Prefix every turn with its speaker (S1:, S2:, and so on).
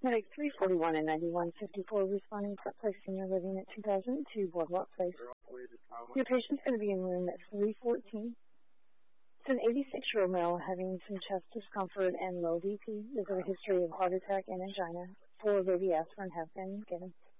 S1: Medic 341 and 9154 responding to a place senior living at 2002 Boardwalk Place. Your patient's going to be in room at 314. It's an 86-year-old male having some chest discomfort and low BP. There's a history of heart attack and angina. 4 baby aspirin have been given.